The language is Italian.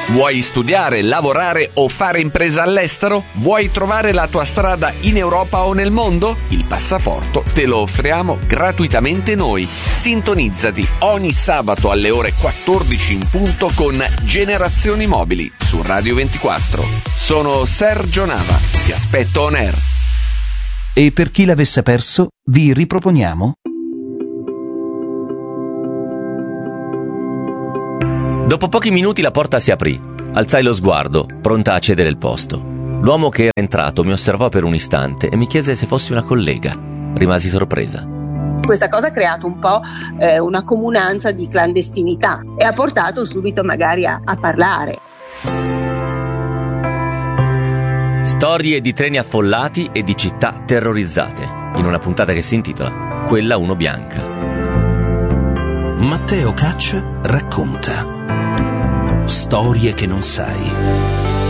Vuoi studiare, lavorare o fare impresa all'estero? Vuoi trovare la tua strada in Europa o nel mondo? Il passaporto te lo offriamo gratuitamente noi. Sintonizzati ogni sabato alle ore 14 in punto con Generazioni Mobili su Radio 24. Sono Sergio Nava, ti aspetto on air. E per chi l'avesse perso, vi riproponiamo Dopo pochi minuti la porta si aprì. Alzai lo sguardo, pronta a cedere il posto. L'uomo che era entrato mi osservò per un istante e mi chiese se fossi una collega. Rimasi sorpresa. Questa cosa ha creato un po' una comunanza di clandestinità e ha portato subito magari a parlare. Storie di treni affollati e di città terrorizzate, in una puntata che si intitola Quella Uno Bianca. Matteo Caccia racconta storie che non sai.